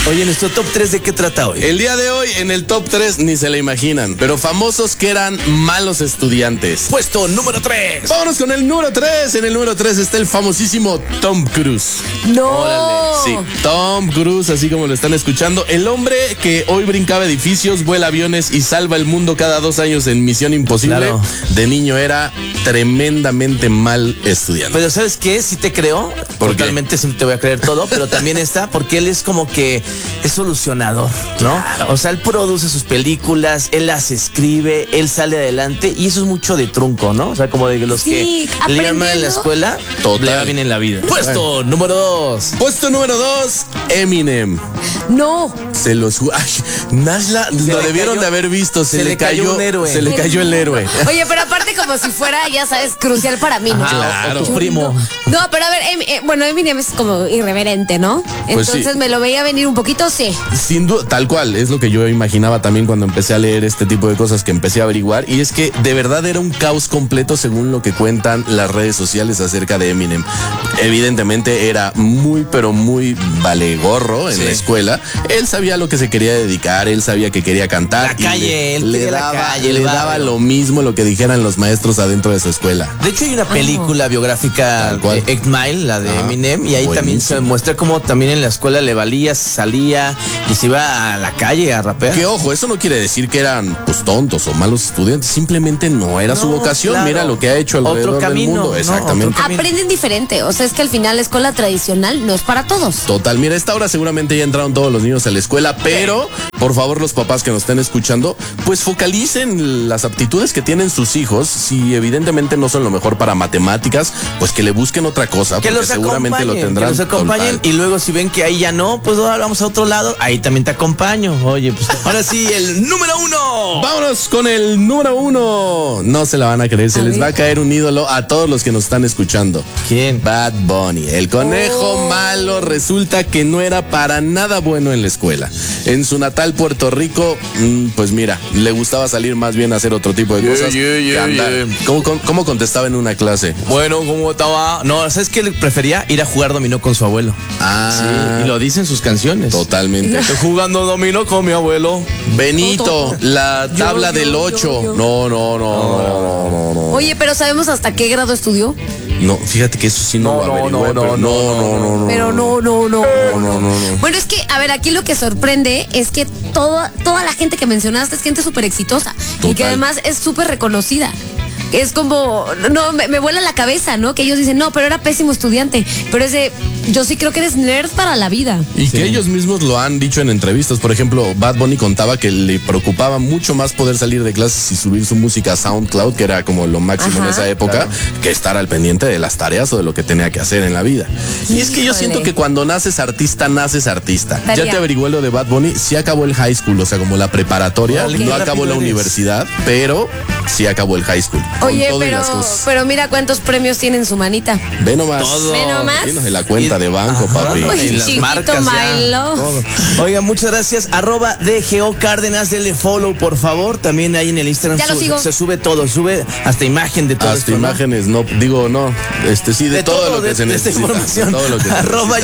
Oye, nuestro top 3 ¿de qué trata hoy? El día de hoy, en el top 3, ni se le imaginan, pero famosos que eran malos estudiantes. Puesto número 3. Vámonos con el número 3. En el número 3 está el famosísimo Tom Cruise. No. Órale, Sí, Tom Cruise, así como lo están escuchando. El hombre que hoy brincaba edificios, vuela aviones y salva el mundo cada 2 años en Misión Imposible. Claro. De niño era tremendamente mal estudiante. Pero ¿sabes qué? Sí te creo. ¿Por qué? Totalmente sí te voy a creer todo, pero también está porque él es como que es solucionador, ¿no? Claro. O sea, él produce sus películas, él las escribe, él sale adelante y eso es mucho de trunco, ¿no? O sea, como de los Sí, que le llaman en la aprendiendo. escuela, Total. le va bien en la vida. Puesto número 2. Puesto número 2, Eminem. No. Se los... Ay, Nashla, lo le debieron cayó- de haber visto. Se le cayó un héroe. Se le cayó el héroe. Oye, pero aparte como si fuera, ya sabes, crucial para mí, ¿no? Claro. O tu primo. No, pero a ver, bueno, Eminem es como irreverente, ¿no? Pues Entonces sí. me lo veía venir un poquito, sí. Sin duda, tal cual, es lo que yo imaginaba también cuando empecé a leer este tipo de cosas que empecé a averiguar. Y es que de verdad era un caos completo según lo que cuentan las redes sociales acerca de Eminem. Evidentemente era muy, pero muy valegorro en Sí. la escuela. Él sabía a lo que se quería dedicar, él sabía que quería cantar. La calle, él le quería la daba, calle, el le daba barrio. lo mismo lo que dijeran los maestros adentro de su escuela. De hecho, hay una película biográfica Tal cual. de 8 Mile, la de Ajá. Eminem, y ahí también se Buenísimo. muestra cómo también en la escuela le valía, salía y se iba a la calle a rapear. Que ojo, eso no quiere decir que eran pues tontos o malos estudiantes, simplemente no era su No, vocación. claro. Mira lo que ha hecho alrededor Otro camino, del mundo. ¿no? Exactamente. Otro camino. Aprenden diferente. O sea, es que al final la escuela tradicional no es para todos. Total, mira, a esta hora seguramente ya entraron todos los niños a la escuela, pero por favor los papás que nos estén escuchando, pues focalicen las aptitudes que tienen sus hijos. Si evidentemente no son lo mejor para matemáticas, pues que le busquen otra cosa, Que porque los seguramente acompañen, lo tendrán. que los acompañen Total. y luego si ven que ahí ya no, pues ahora vamos a otro lado, ahí también te acompaño. Oye, pues ahora sí, el número 1. Vámonos con el número 1. No se la van a creer, se A les ver. va a caer un ídolo a todos los que nos están escuchando. ¿Quién? Bad Bunny, el conejo malo, resulta que no era para nada bueno en la escuela. En su natal Puerto Rico, pues mira, le gustaba salir más bien a hacer otro tipo de cosas. que andar. ¿Cómo contestaba en una clase? Bueno, ¿cómo estaba? No, ¿sabes qué? Le prefería ir a jugar dominó con su abuelo. Ah, Y lo dicen sus canciones. totalmente. Estoy jugando dominó con mi abuelo. Benito, la tabla del 8. No. Oye, pero ¿sabemos hasta qué grado estudió? No, fíjate que eso sí no lo averigüé, pero no. Pero no. No. Bueno, es que, a ver, aquí lo que sorprende es que toda la gente que mencionaste es gente súper exitosa y que Total. además es súper reconocida. Es como, no, me vuela la cabeza, ¿no? Que ellos dicen, no, pero era pésimo estudiante. Pero yo sí creo que eres nerd para la vida. Y que ellos mismos lo han dicho en entrevistas. Por ejemplo, Bad Bunny contaba que le preocupaba mucho más poder salir de clases y subir su música a SoundCloud, que era como lo máximo en Ajá. esa época, que estar al pendiente de las tareas o de lo que tenía que hacer en la vida. Y es que yo Híjole. siento que cuando naces artista. Estaría. Ya te averigué lo de Bad Bunny, sí acabó el high school, o sea, como la preparatoria, Ok. no Qué acabó rápido la eres. universidad, pero sí acabó el high school. con Oye, todo y las pero, cosas. pero mira cuántos premios tiene en su manita. Ve nomás. Todo. Ve nomás. Tienes en la cuenta de banco, papi. Y las Chiquito marcas ya, my love. todo. Oiga, muchas gracias. @DGO Cárdenas, denle follow, por favor. También ahí en el Instagram Ya lo sigo. se sube todo, sube hasta imagen de todo Hasta esto, ¿no? imágenes, no, digo, no, sí, de todo lo que se de esta necesita. información. de todo lo que se @ necesita.